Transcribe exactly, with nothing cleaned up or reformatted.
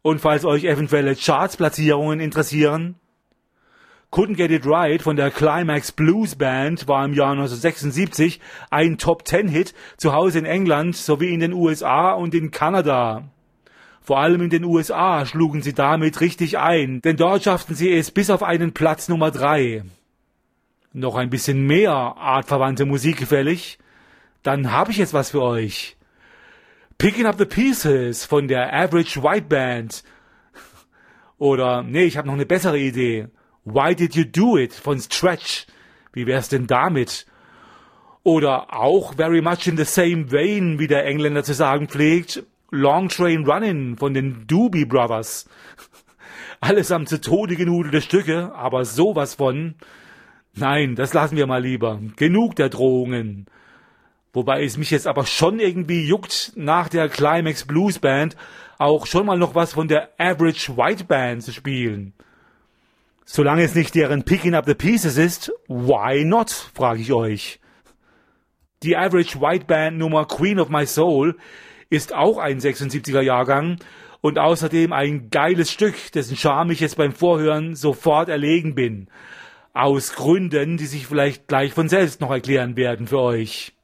Und falls euch eventuelle Chartsplatzierungen interessieren, Couldn't Get It Right von der Climax Blues Band war im Jahr neunzehnhundertsechsundsiebzig ein Top-Ten-Hit zu Hause in England sowie in den U S A und in Kanada. Vor allem in den U S A schlugen sie damit richtig ein, denn dort schafften sie es bis auf einen Platz Nummer drei. Noch ein bisschen mehr artverwandte Musik gefällig? Dann habe ich jetzt was für euch. Picking Up the Pieces von der Average White Band. Oder, nee, ich habe noch eine bessere Idee. Why Did You Do It von Stretch. Wie wär's denn damit? Oder auch very much in the same vein, wie der Engländer zu sagen pflegt, Long Train Runnin' von den Doobie Brothers. Allesamt zu Tode genudelte Stücke, aber sowas von. Nein, das lassen wir mal lieber. Genug der Drohungen. Wobei es mich jetzt aber schon irgendwie juckt, nach der Climax Blues Band auch schon mal noch was von der Average White Band zu spielen. Solange es nicht deren Picking Up the Pieces ist, why not, frage ich euch. Die Average White Band Nummer Queen of My Soul ist auch ein sechsundsiebziger Jahrgang und außerdem ein geiles Stück, dessen Charme ich jetzt beim Vorhören sofort erlegen bin. Aus Gründen, die sich vielleicht gleich von selbst noch erklären werden für euch.